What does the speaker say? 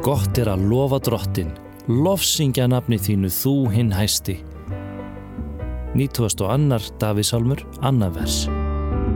Gott að lofa Drottin, lofsyngja nafni þínu þú hinn hæsti. 92. Davíðsálmur, 2. vers.